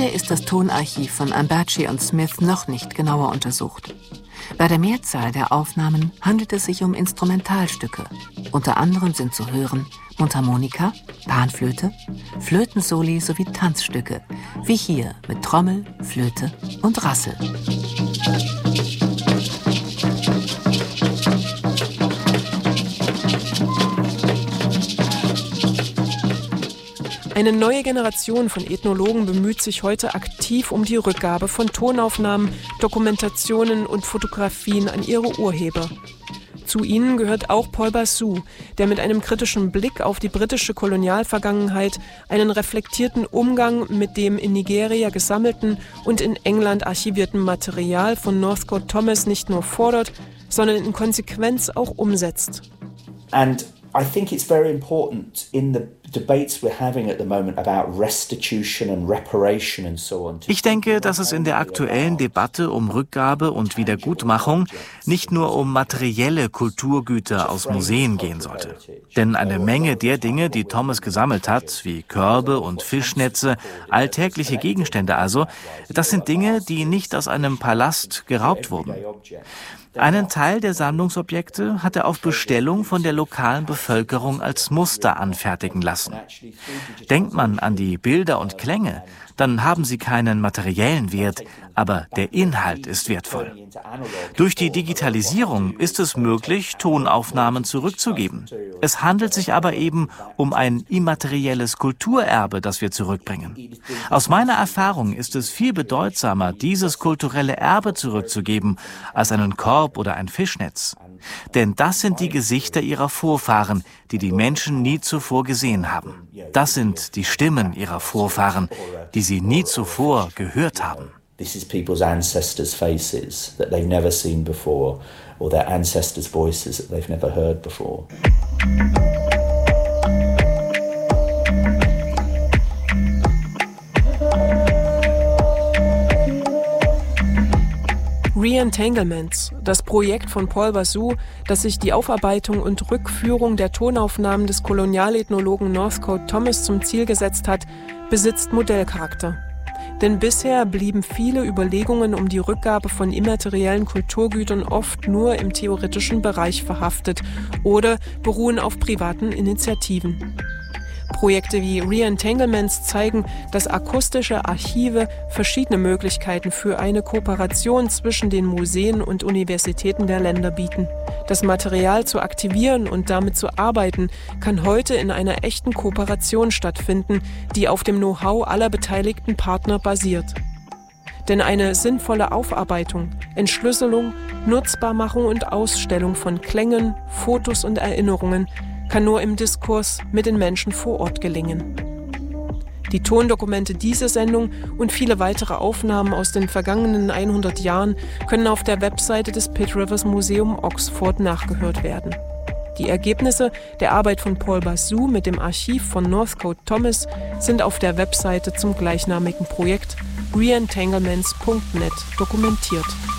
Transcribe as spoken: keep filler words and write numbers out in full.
Bisher ist das Tonarchiv von Ambaci und Smith noch nicht genauer untersucht. Bei der Mehrzahl der Aufnahmen handelt es sich um Instrumentalstücke. Unter anderem sind zu hören Mundharmonika, Panflöte, Flötensoli sowie Tanzstücke, wie hier mit Trommel, Flöte und Rassel. Eine neue Generation von Ethnologen bemüht sich heute aktiv um die Rückgabe von Tonaufnahmen, Dokumentationen und Fotografien an ihre Urheber. Zu ihnen gehört auch Paul Basu, der mit einem kritischen Blick auf die britische Kolonialvergangenheit einen reflektierten Umgang mit dem in Nigeria gesammelten und in England archivierten Material von Northcote Thomas nicht nur fordert, sondern in Konsequenz auch umsetzt. And I think it's very important in the debates we're having at the moment about restitution and reparation and so on. Ich denke, dass es in der aktuellen Debatte um Rückgabe und Wiedergutmachung nicht nur um materielle Kulturgüter aus Museen gehen sollte. Denn eine Menge der Dinge, die Thomas gesammelt hat, wie Körbe und Fischnetze, alltägliche Gegenstände also, das sind Dinge, die nicht aus einem Palast geraubt wurden. Einen Teil der Sammlungsobjekte hat er auf Bestellung von der lokalen Bevölkerung als Muster anfertigen lassen. Denkt man an die Bilder und Klänge, dann haben sie keinen materiellen Wert, aber der Inhalt ist wertvoll. Durch die Digitalisierung ist es möglich, Tonaufnahmen zurückzugeben. Es handelt sich aber eben um ein immaterielles Kulturerbe, das wir zurückbringen. Aus meiner Erfahrung ist es viel bedeutsamer, dieses kulturelle Erbe zurückzugeben, als einen Korb oder ein Fischnetz. Denn das sind die Gesichter ihrer Vorfahren, die die Menschen nie zuvor gesehen haben. Das sind die Stimmen ihrer Vorfahren, die sie nie zuvor gehört haben. This is people's ancestors' faces that they've never seen before, or their ancestors' voices that they've never heard before. Re-Entanglements, das Projekt von Paul Basu, das sich die Aufarbeitung und Rückführung der Tonaufnahmen des Kolonialethnologen Northcote Thomas zum Ziel gesetzt hat, besitzt Modellcharakter. Denn bisher blieben viele Überlegungen um die Rückgabe von immateriellen Kulturgütern oft nur im theoretischen Bereich verhaftet oder beruhen auf privaten Initiativen. Projekte wie Re-Entanglements zeigen, dass akustische Archive verschiedene Möglichkeiten für eine Kooperation zwischen den Museen und Universitäten der Länder bieten. Das Material zu aktivieren und damit zu arbeiten, kann heute in einer echten Kooperation stattfinden, die auf dem Know-how aller beteiligten Partner basiert. Denn eine sinnvolle Aufarbeitung, Entschlüsselung, Nutzbarmachung und Ausstellung von Klängen, Fotos und Erinnerungen kann nur im Diskurs mit den Menschen vor Ort gelingen. Die Tondokumente dieser Sendung und viele weitere Aufnahmen aus den vergangenen hundert Jahren können auf der Webseite des Pitt Rivers Museum Oxford nachgehört werden. Die Ergebnisse der Arbeit von Paul Basu mit dem Archiv von Northcote Thomas sind auf der Webseite zum gleichnamigen Projekt re entanglements punkt net dokumentiert.